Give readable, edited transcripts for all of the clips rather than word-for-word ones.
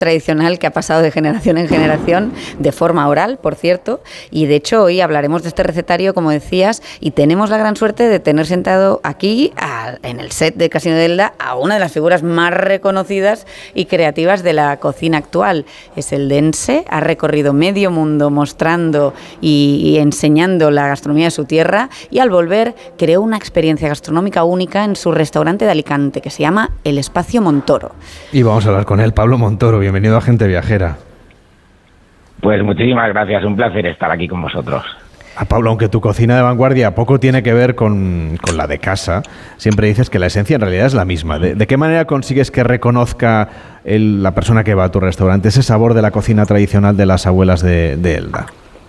tradicional que ha pasado de generación en generación, de forma oral, por cierto, y de hecho hoy hablaremos de este recetario, como decías, y tenemos la gran suerte de tener sentado aquí, en el set de Casino de Elda, a una de las figuras más reconocidas y creativas de la cocina actual. Es eldense, ha recorrido medio mundo mostrando y enseñando la gastronomía de su tierra, y al volver creó una experiencia gastronómica única en su restaurante de Alicante, que se llama El Espacio Montoro. Y vamos a hablar con él, Pablo Montoro. Bienvenido a Gente Viajera. Pues muchísimas gracias, un placer estar aquí con vosotros. Pablo, aunque tu cocina de vanguardia poco tiene que ver con la de casa, siempre dices que la esencia en realidad es la misma. ¿De qué manera consigues que reconozca la persona que va a tu restaurante ese sabor de la cocina tradicional de las abuelas de Elda?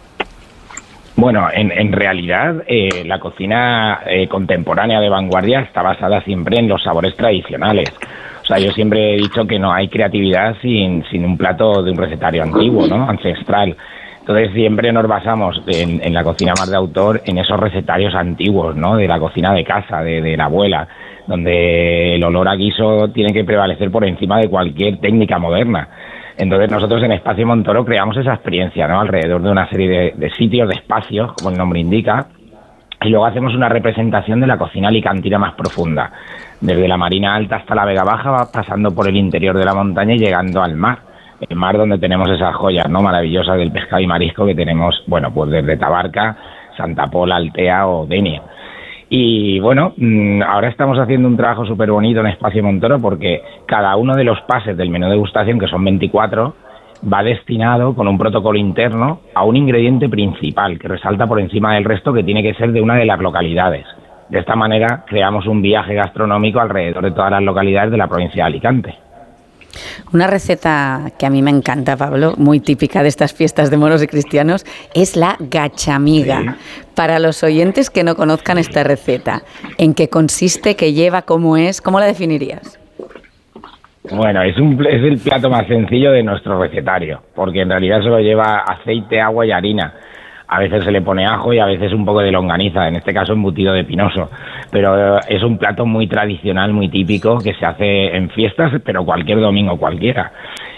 Bueno, en realidad la cocina contemporánea de vanguardia está basada siempre en los sabores tradicionales. O sea, yo siempre he dicho que no hay creatividad sin un plato de un recetario antiguo, ¿no? Ancestral. Entonces siempre nos basamos en la cocina más de autor en esos recetarios antiguos, ¿no? De la cocina de casa, de la abuela, donde el olor a guiso tiene que prevalecer por encima de cualquier técnica moderna. Entonces nosotros en Espacio Montoro creamos esa experiencia, ¿no? Alrededor de una serie de sitios, de espacios, como el nombre indica, y luego hacemos una representación de la cocina alicantina más profunda, desde la Marina Alta hasta la Vega Baja, va pasando por el interior de la montaña y llegando al mar. El mar donde tenemos esas joyas, ¿no? Maravillosas del pescado y marisco que tenemos, bueno, pues desde Tabarca, Santa Pola, Altea o Denia. Y bueno, ahora estamos haciendo un trabajo súper bonito en Espacio Montoro porque cada uno de los pases del menú degustación, que son 24, va destinado con un protocolo interno a un ingrediente principal que resalta por encima del resto, que tiene que ser de una de las localidades. De esta manera creamos un viaje gastronómico alrededor de todas las localidades de la provincia de Alicante. Una receta que a mí me encanta, Pablo, muy típica de estas fiestas de moros y cristianos, es la gachamiga. Sí. Para los oyentes que no conozcan esta receta, ¿en qué consiste, qué lleva, cómo es? ¿Cómo la definirías? Bueno, es el plato más sencillo de nuestro recetario, porque en realidad solo lleva aceite, agua y harina. A veces se le pone ajo y a veces un poco de longaniza, en este caso embutido de pinoso. Pero es un plato muy tradicional, muy típico, que se hace en fiestas, pero cualquier domingo cualquiera.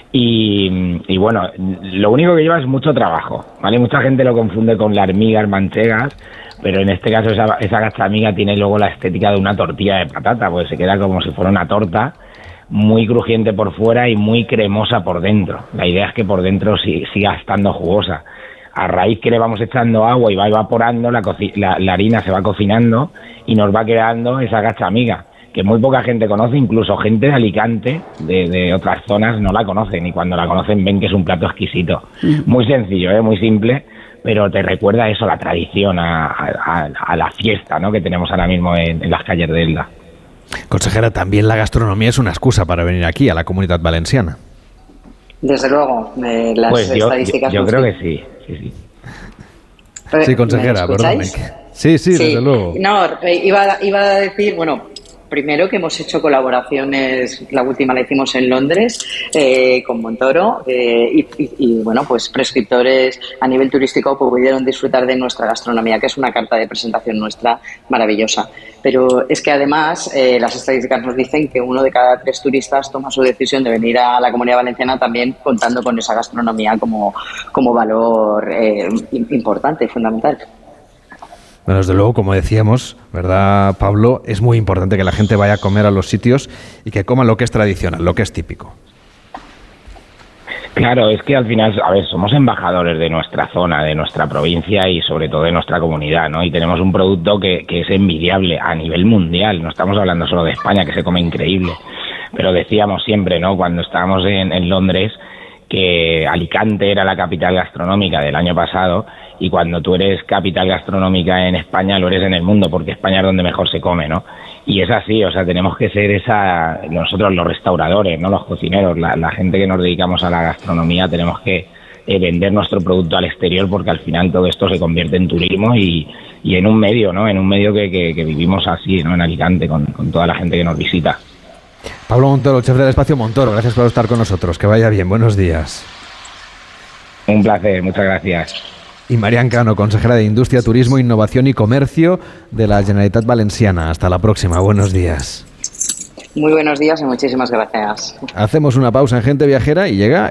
Y bueno, lo único que lleva es mucho trabajo, ¿vale? Mucha gente lo confunde con las migas manchegas, pero en este caso esa gachamiga tiene luego la estética de una tortilla de patata, pues se queda como si fuera una torta, muy crujiente por fuera y muy cremosa por dentro. La idea es que por dentro siga estando jugosa. A raíz que le vamos echando agua y va evaporando, la harina se va cocinando y nos va quedando esa gachamiga, que muy poca gente conoce, incluso gente de Alicante, de otras zonas, no la conocen, y cuando la conocen ven que es un plato exquisito. Muy sencillo, muy simple, pero te recuerda eso, la tradición, a la fiesta, ¿no? Que tenemos ahora mismo en las calles de Elda. Consejera, también la gastronomía es una excusa para venir aquí, a la Comunidad Valenciana. Desde luego, las pues estadísticas... Yo creo que sí. Sí, consejera, perdóname. Sí, desde luego. No, iba a decir, bueno, primero que hemos hecho colaboraciones, la última la hicimos en Londres con Montoro y bueno, pues prescriptores a nivel turístico pudieron disfrutar de nuestra gastronomía, que es una carta de presentación nuestra maravillosa. Pero es que además las estadísticas nos dicen que 1 de cada 3 turistas toma su decisión de venir a la Comunidad Valenciana también contando con esa gastronomía como valor importante y fundamental. Bueno, desde luego, como decíamos, ¿verdad, Pablo? Es muy importante que la gente vaya a comer a los sitios y que coma lo que es tradicional, lo que es típico. Claro, es que al final, a ver, somos embajadores de nuestra zona, de nuestra provincia y sobre todo de nuestra comunidad, ¿no? Y tenemos un producto que es envidiable a nivel mundial, no estamos hablando solo de España, que se come increíble. Pero decíamos siempre, ¿no? Cuando estábamos en Londres, que Alicante era la capital gastronómica del año pasado, y cuando tú eres capital gastronómica en España lo eres en el mundo, porque España es donde mejor se come, ¿no? Y es así, o sea, tenemos que ser nosotros los restauradores, no los cocineros, la gente que nos dedicamos a la gastronomía, tenemos que vender nuestro producto al exterior, porque al final todo esto se convierte en turismo y en un medio, ¿no? En un medio que vivimos así, ¿no? En Alicante, con toda la gente que nos visita. Pablo Montoro, chef del Espacio Montoro, gracias por estar con nosotros. Que vaya bien, buenos días. Un placer, muchas gracias. Y Marian Cano, consejera de Industria, Turismo, Innovación y Comercio de la Generalitat Valenciana. Hasta la próxima, buenos días. Muy buenos días y muchísimas gracias. Hacemos una pausa en Gente Viajera y llega